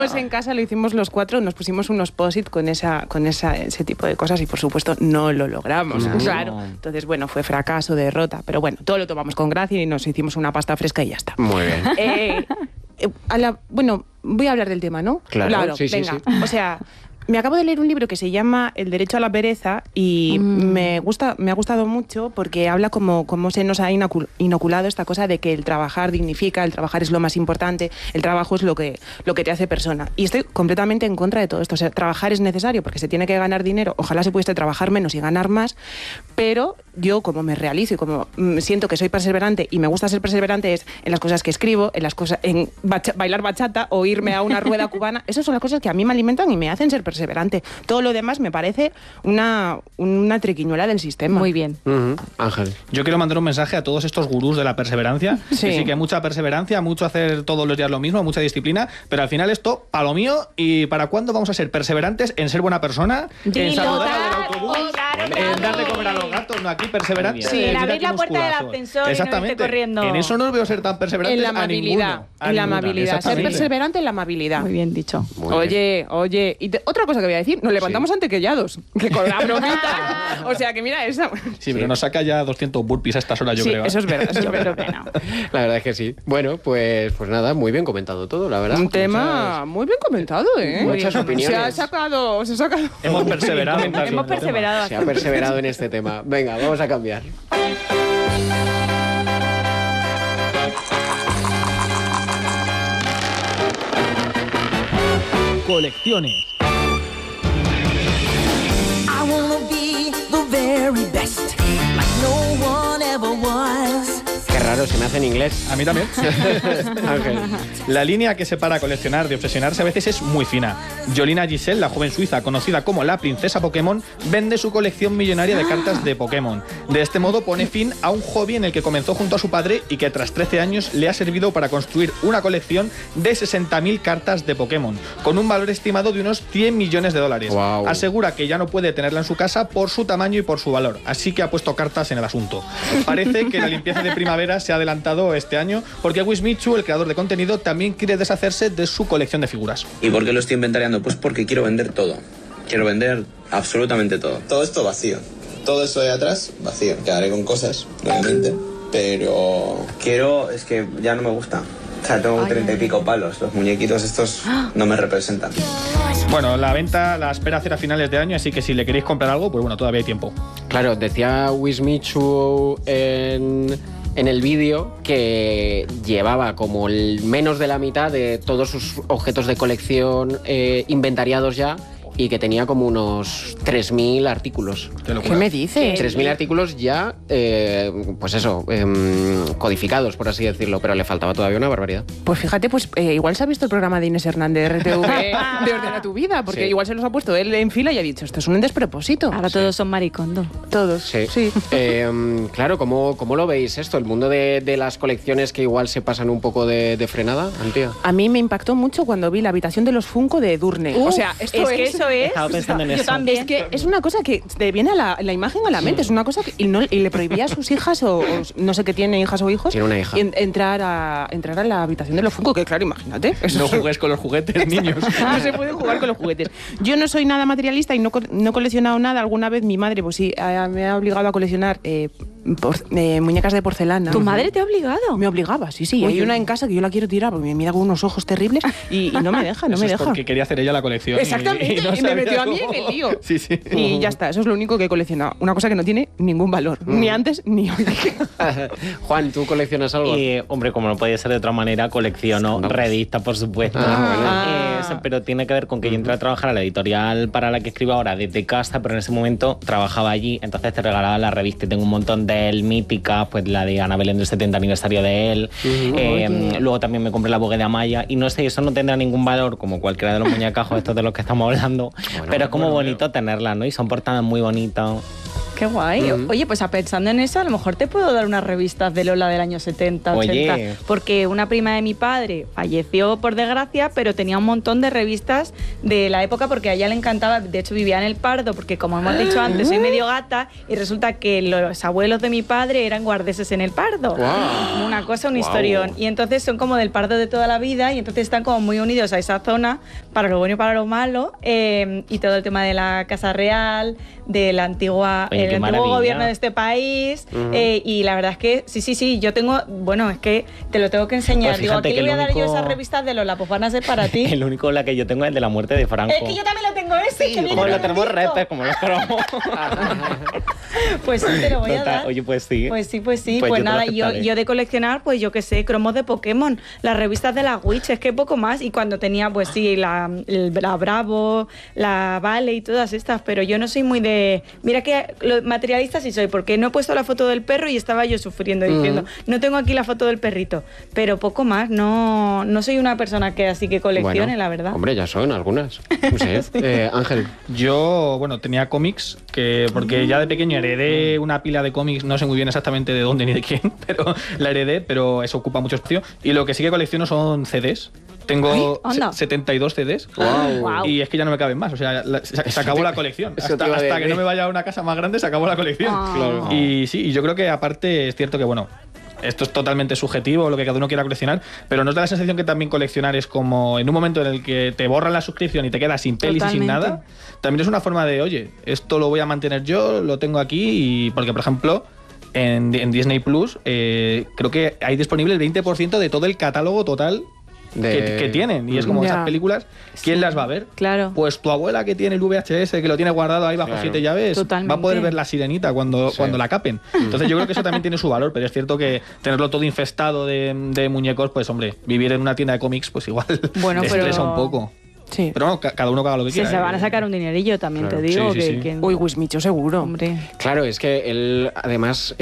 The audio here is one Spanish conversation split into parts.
Pues en casa lo hicimos los 4, nos pusimos unos post-it con ese tipo de cosas y por supuesto no lo logramos, claro. Entonces, bueno, fue fracaso, derrota, pero bueno, todo lo tomamos con gracia y nos hicimos una pasta fresca y ya está. Muy bien. Bueno, voy a hablar del tema, ¿no? Claro, sí, venga. Sí. O sea, me acabo de leer un libro que se llama El derecho a la pereza y me ha gustado mucho porque habla cómo se nos ha inoculado esta cosa de que el trabajar dignifica, el trabajar es lo más importante, el trabajo es lo que te hace persona. Y estoy completamente en contra de todo esto. O sea, trabajar es necesario porque se tiene que ganar dinero. Ojalá se pudiese trabajar menos y ganar más, pero yo como me realizo y como siento que soy perseverante y me gusta ser perseverante es en las cosas que escribo, en bailar bachata o irme a una rueda cubana. Esas son las cosas que a mí me alimentan y me hacen ser perseverante. Todo lo demás me parece una triquiñuela del sistema. Muy bien. Ángel. Yo quiero mandar un mensaje a todos estos gurús de la perseverancia. Sí. Que sí, que mucha perseverancia, mucho hacer todos los días lo mismo, mucha disciplina, pero al final esto, para lo mío, ¿y para cuándo vamos a ser perseverantes en ser buena persona? En saludar al autobús, en dar de comer a los gatos, no aquí perseverantes. Sí, en mira abrir qué la puerta del musculazo. ascensor y no Exactamente. irte corriendo. En eso no os veo ser tan perseverantes En la a amabilidad, ninguno. en la amabilidad. Ser Exactamente. perseverante en la amabilidad. Muy bien dicho. Oye, y otra cosa que voy a decir, nos levantamos antequellados, que con la bromita, o sea que mira esa. Sí, pero nos saca ya 200 burpees a estas horas, yo creo. Eso es verdad, Yo creo que no. La verdad es que sí. Bueno, pues nada, muy bien comentado todo, la verdad. Un tema muy bien comentado, ¿eh? Muchas opiniones. Se ha sacado. Hemos perseverado. Hemos perseverado. Se ha perseverado en este tema. Venga, vamos a cambiar. Colecciones. I wanna be the very best, like no one ever was. Qué raro, se me hace en inglés. A mí también. Ángel. La línea que separa coleccionar de obsesionarse a veces es muy fina. Jolina Giselle, la joven suiza conocida como la princesa Pokémon, vende su colección millonaria de cartas de Pokémon. De este modo pone fin a un hobby en el que comenzó junto a su padre y que tras 13 años le ha servido para construir una colección de 60.000 cartas de Pokémon, con un valor estimado de unos 100 millones de dólares. Wow. Asegura que ya no puede tenerla en su casa por su tamaño y por su valor, así que ha puesto cartas en el asunto. Parece que la limpieza de primavera se ha adelantado este año porque Wismichu, el creador de contenido, también quiere deshacerse de su colección de figuras. ¿Y por qué lo estoy inventariando? Pues porque quiero vender todo. Quiero vender absolutamente todo. Todo esto vacío. Todo esto de atrás, vacío. Quedaré con cosas, obviamente, pero es que ya no me gusta. O sea, tengo 30 y pico palos. Los muñequitos estos no me representan. Bueno, la venta la espera hacer a finales de año, así que si le queréis comprar algo, pues bueno, todavía hay tiempo. Claro, decía Wismichu en el vídeo que llevaba como menos de la mitad de todos sus objetos de colección inventariados ya y que tenía como unos 3.000 artículos. ¿Qué me dices? 3.000 artículos ya, pues eso, codificados, por así decirlo, pero le faltaba todavía una barbaridad. Pues fíjate, igual se ha visto el programa de Inés Hernández de RTV de Ordena tu Vida, porque Sí. igual se los ha puesto él en fila y ha dicho, esto es un despropósito. Ahora todos son maricondo. Todos. Sí. Claro, ¿cómo lo veis esto? El mundo de las colecciones que igual se pasan un poco de frenada, Antía. A mí me impactó mucho cuando vi la habitación de los Funko de Edurne. O sea, esto es que eso es. Estaba pensando en Yo eso. también. Es que es una cosa que te viene a la imagen a la mente. Es una cosa que y le prohibía a sus hijas o no sé qué tiene, hijas o hijos, Tiene una hija. entrar a la habitación de los Funko, que claro, imagínate. Eso No es- juguéis con los juguetes, niños. no se puede jugar con los juguetes. Yo no soy nada materialista y no he coleccionado nada. Alguna vez mi madre, pues sí, me ha obligado a coleccionar muñecas de porcelana. ¿Tu madre te ha obligado? Me obligaba, sí. Y hay una en casa que yo la quiero tirar porque me mira con unos ojos terribles y no me deja, no Eso me es deja. porque quería hacer ella la colección. Exactamente, y me sabía metió a mí cómo. en el lío. Sí. Y ya está, eso es lo único que he coleccionado. Una cosa que no tiene ningún valor, ni antes ni hoy. Juan, ¿tú coleccionas algo? Hombre, como no podía ser de otra manera, colecciono revistas, por supuesto. Pero tiene que ver con que yo entré a trabajar a la editorial para la que escribo ahora desde casa, pero en ese momento trabajaba allí, entonces te regalaba la revista y tengo un montón de él míticas, pues la de Ana Belén del 70 aniversario de él. Luego también me compré la Vogue de Amaya y no sé, eso no tendrá ningún valor como cualquiera de los muñecajos estos de los que estamos hablando, pero es como bonito tenerla, ¿no? Y son portadas muy bonitas. Qué guay. Oye, pues pensando en eso, a lo mejor te puedo dar unas revistas de Lola del año 70, 80. Oye. Porque una prima de mi padre falleció, por desgracia, pero tenía un montón de revistas de la época porque a ella le encantaba. De hecho, vivía en El Pardo porque, como hemos dicho antes, soy medio gata y resulta que los abuelos de mi padre eran guardeses en El Pardo. Wow. Una cosa, un historión. Y entonces son como del Pardo de toda la vida y entonces están como muy unidos a esa zona para lo bueno y para lo malo. Y todo el tema de la Casa Real, de la antigua, Oye, qué el antiguo maravilla. gobierno de este país. Y la verdad es que sí, yo tengo, bueno, es que te lo tengo que enseñar. Pues Digo, ¿a fíjate quién le que voy a el dar yo único- esas revistas de Lola? Pues van a ser para ti. El único la que yo tengo es el de la muerte de Franco. Es que yo también lo tengo ese, que viene Como lo tenemos redondito. retes, como los cromos. Pues sí, te lo voy a Total, dar. oye, pues sí. Pues sí. Pues Pues yo te lo nada, aceptaré. yo de coleccionar, pues yo qué sé, cromos de Pokémon, las revistas de la Witch, es que poco más. Y cuando tenía, pues sí, la Bravo, la Vale y todas estas, pero yo no soy muy de... Mira que materialista sí soy, porque no he puesto la foto del perro y estaba yo sufriendo diciendo, no tengo aquí la foto del perrito, pero poco más, no soy una persona que así que coleccione, Bueno, la verdad. Hombre, ya son algunas. No sé. Ángel. Yo, bueno, tenía cómics, porque ya de pequeño heredé una pila de cómics, no sé muy bien exactamente de dónde ni de quién, pero la heredé, pero eso ocupa mucho espacio. Y lo que sí que colecciono son CDs. Tengo anda. 72 CDs. Guau. Y es que ya no me caben más, o sea, se acabó la colección. Eso te Hasta, iba a hasta que decir. no me vaya a una casa más grande, se acabó la colección. Ah. Claro. Y sí, y yo creo que aparte es cierto que, bueno, esto es totalmente subjetivo, lo que cada uno quiera coleccionar, pero ¿nos da la sensación que también coleccionar es como en un momento en el que te borran la suscripción y te quedas sin pelis y sin Totalmente. nada? También es una forma de, oye, esto lo voy a mantener yo, lo tengo aquí, y porque, por ejemplo, en Disney Plus creo que hay disponible el 20% de todo el catálogo total que tienen. Y es como Ya. esas películas, ¿quién las va a ver? Claro. Pues tu abuela que tiene el VHS, que lo tiene guardado ahí bajo Claro. 7 llaves, Totalmente. va a poder ver La Sirenita cuando la capen. Entonces yo creo que eso también tiene su valor, pero es cierto que tenerlo todo infestado de muñecos, pues hombre, vivir en una tienda de cómics, pues igual Bueno, te pero- estresa un poco. Sí. Pero bueno, cada uno que haga lo que quiera. Se van a sacar un dinerillo, también Claro. te digo. Sí, sí, que, sí. que- Uy, Wismicho seguro. hombre. Claro, es que él, además,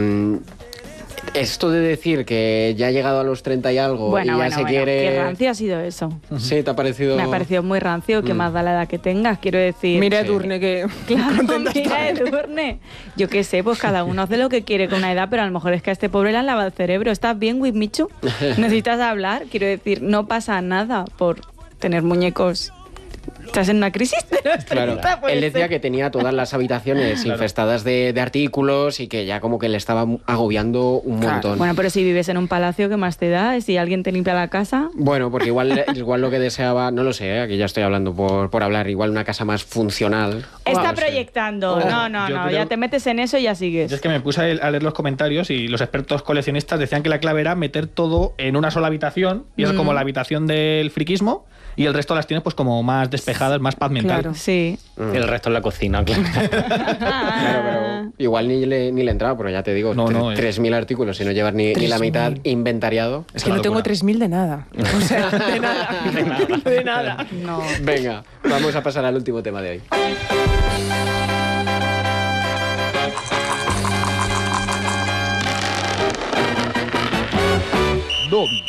esto de decir que ya ha llegado a los 30 y algo Bueno, y ya bueno, se bueno, quiere... qué rancio ha sido eso. Sí, ¿te ha parecido...? Me ha parecido muy rancio, que más da la edad que tengas, quiero decir. Mira, Sí. Edurne, que Claro, contenta mira, está. Edurne. Yo qué sé, pues cada uno hace lo que quiere con una edad, pero a lo mejor es que a este pobre le han lavado el cerebro. ¿Estás bien, Wismichu? ¿Necesitas hablar? Quiero decir, no pasa nada por tener muñecos. ¿Estás en una crisis de los Claro, 30? Puede él decía ser. que tenía todas las habitaciones infestadas de artículos y que ya como que le estaba agobiando un Claro. montón. Bueno, pero si vives en un palacio, ¿qué más te da? Si alguien te limpia la casa... Bueno, porque igual lo que deseaba, no lo sé, aquí ya estoy hablando por hablar, igual una casa más funcional. Está No sé. proyectando. Ojo, No, yo ya creo- te metes en eso y ya Yo sigues. es que me puse a leer los comentarios y los expertos coleccionistas decían que la clave era meter todo en una sola habitación, y es como la habitación del friquismo, y el resto las tienes pues como más despejadas, más paz mental. Claro. Sí. El resto en la cocina, claro. Claro, pero igual ni le entraba, pero ya te digo, No, no, 3.000 artículos y no llevar ni la 3.000. mitad inventariado. Es que no tengo locura. 3.000 de nada. O sea, de nada. De nada. No. Venga, vamos a pasar al último tema de hoy. Dobby.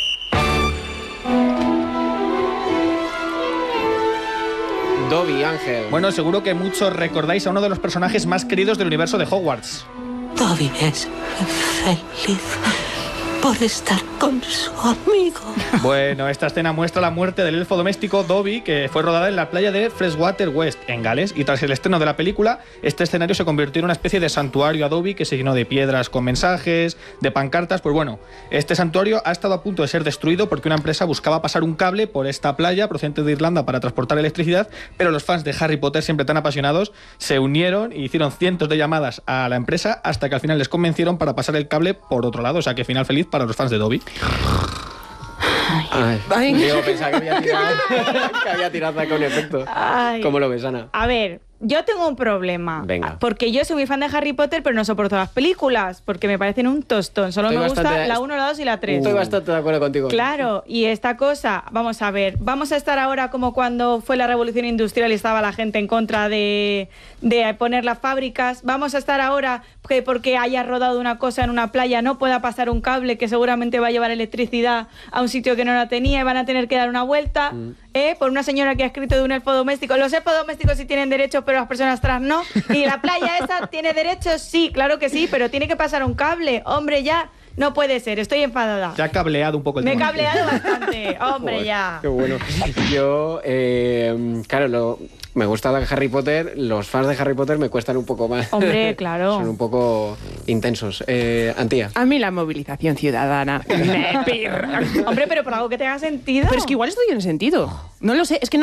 Dobby, Ángel. Bueno, seguro que muchos recordáis a uno de los personajes más queridos del universo de Hogwarts. Dobby es feliz por estar con su amigo. Bueno, esta escena muestra la muerte del elfo doméstico Dobby, que fue rodada en la playa de Freshwater West, en Gales, y tras el estreno de la película, este escenario se convirtió en una especie de santuario a Dobby que se llenó de piedras con mensajes, de pancartas. Pues bueno, este santuario ha estado a punto de ser destruido porque una empresa buscaba pasar un cable por esta playa procedente de Irlanda para transportar electricidad, pero los fans de Harry Potter, siempre tan apasionados, se unieron y hicieron cientos de llamadas a la empresa hasta que al final les convencieron para pasar el cable por otro lado. O sea que final feliz para los fans de Dobby. Ay, Ay. Digo, pensaba que había tirado con efecto. Ay. ¿Cómo lo ves, Ana? A ver, yo tengo un problema. Venga. Porque yo soy muy fan de Harry Potter, pero no soporto las películas, porque me parecen un tostón. Solo Estoy me gusta bastante- la 1, la 2 y la 3. Estoy bastante de acuerdo contigo. Claro, y esta cosa, vamos a ver, vamos a estar ahora como cuando fue la revolución industrial y estaba la gente en contra de poner las fábricas, vamos a estar ahora que porque haya rodado una cosa en una playa no pueda pasar un cable que seguramente va a llevar electricidad a un sitio que no la tenía y van a tener que dar una vuelta. por una señora que ha escrito de un elfo doméstico. Los elfos domésticos sí tienen derechos, pero las personas trans no. Y la playa esa tiene derechos, sí, claro que sí, pero tiene que pasar un cable. Hombre, ya... No puede ser, estoy enfadada. Te ha cableado un poco el Me he tema. cableado bastante. Hombre, Joder, ya. Qué bueno. Yo, claro, me gusta Harry Potter. Los fans de Harry Potter me cuestan un poco más. Hombre, claro. Son un poco intensos. Antía. A mí la movilización ciudadana me pirra. Hombre, pero por algo que tenga sentido. Pero es que igual esto tiene sentido. No lo sé, es que no